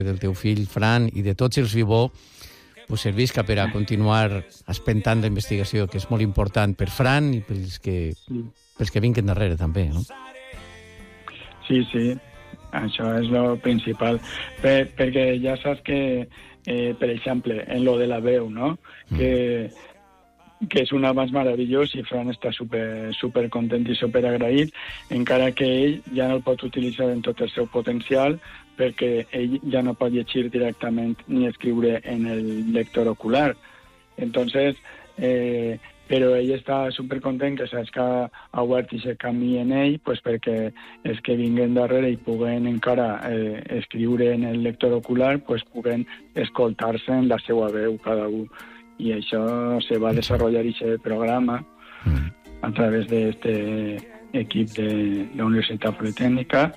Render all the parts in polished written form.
del teu fill, Fran, i de tots els Vivó, pues servisca per a continuar espentant la investigació, que és molt important per Fran i pels que vinguin darrere, també, no? Sí, això és lo principal. Perquè ja saps que, per exemple, en lo de la veu, no? Que és un avanç meravellós i Fran està super content i super agraït, encara que ell ja no el pot utilitzar en tot el seu potencial, perquè ell ja no pot llegir directament ni escriure en el lector ocular. Entonces, però ell està supercontent que saps que ha obert aquest camí en ell, pues perquè els que vinguen darrere i puguen encara escriure en el lector ocular, pues puguen escoltar-se en la seva veu cada un. Y eso se va a desarrollar ese programa a través de este equipo de la Universitat Politécnica.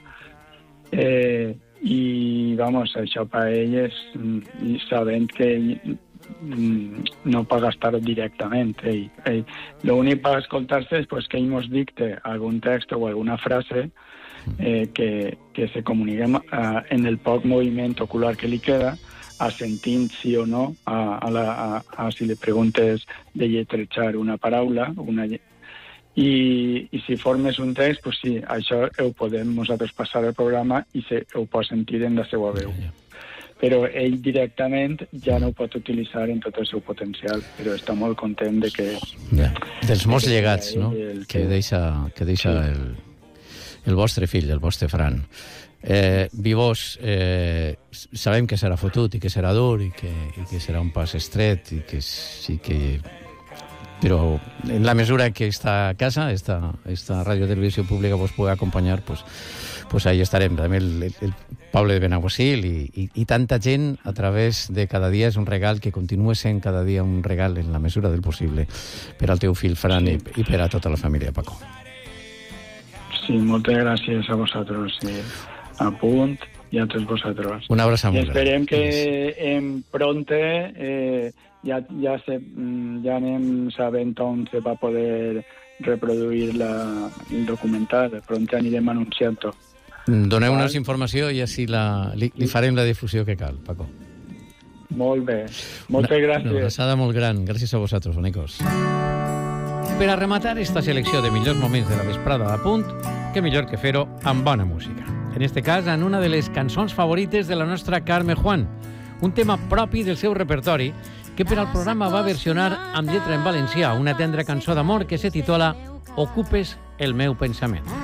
Y vamos, això per ells, sabent que no per gastar directament. L'únic per escoltar-se és pues, que ell ens dicte algun text o alguna frase que se comuniquem en el poc moviment ocular que li queda, assentint sí o no a si li preguntes de lletrejar una paraula i si formes un text, pues sí, això ho podem nosaltres passar al programa i ho pot sentir en la seva veu. Però ell directament ja no ho pot utilitzar en tot el seu potencial, però està molt content de que... Dels molts llegats, no?, que deixa el vostre fill, el vostre Fran. Vivós, sabem que serà fotut i que serà dur i que serà un pas estret i que sí que... Però en la mesura que esta casa, esta Radio Televisió Pública vos pugui acompanyar, pues ahí estarem. També el poble de Benaguasil i tanta gent a través de cada dia és un regal que continua sent cada dia un regal en la mesura del possible per al teu fill Fran i per a tota la família, Paco. Sí, moltes gràcies a vosaltres. A Punt i a tots vosaltres. Una abraçada molt gran. I esperem que en pronte ja anem sabent on se va poder reproduir el documental. Pronte anirem anunciant-ho. Doneu-nos informació i així li farem la difusió que cal, Paco. Molt bé. Moltes gràcies. Una abraçada molt gran. Gràcies a vosaltres, bonicos. Per a rematar esta selecció de millors moments de la vesprada de Punt, que millor que fer-ho amb bona música. En este cas, en una de les cançons favorites de la nostra Carme Juan, un tema propi del seu repertori, que per al programa va versionar amb lletra en valencià una tendra cançó d'amor que se titula Ocupes el meu pensament.